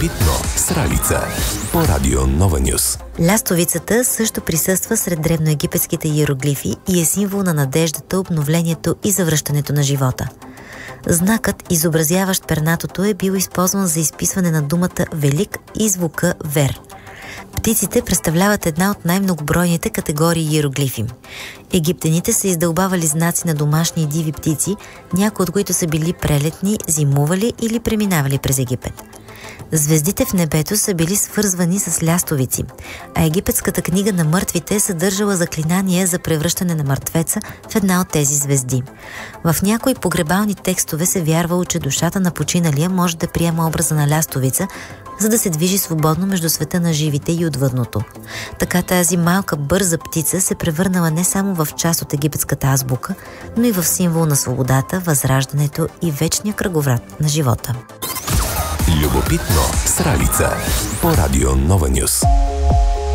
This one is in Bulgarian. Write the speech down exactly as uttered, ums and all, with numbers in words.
Любопитно с Ралица по Радио Нова Нюс. Лястовицата също присъства сред древноегипетските иероглифи и е символ на надеждата, обновлението и завръщането на живота. Знакът, изобразяващ пернатото, е бил използван за изписване на думата Велик и звука Вер. Птиците представляват една от най-многобройните категории иероглифи. Египтяните са издълбавали знаци на домашни и диви птици, някои от които са били прелетни, зимували или преминавали през Египет. Звездите в небето са били свързвани с лястовици, а египетската книга на мъртвите е съдържала заклинание за превръщане на мъртвеца в една от тези звезди. В някои погребални текстове се вярвало, че душата на починалия може да приема образа на лястовица, за да се движи свободно между света на живите и отвъдното. Така тази малка бърза птица се превърнала не само в част от египетската азбука, но и в символ на свободата, възраждането и вечния кръговрат на живота. Любопитно с Ралица по Радио Нова Нюс.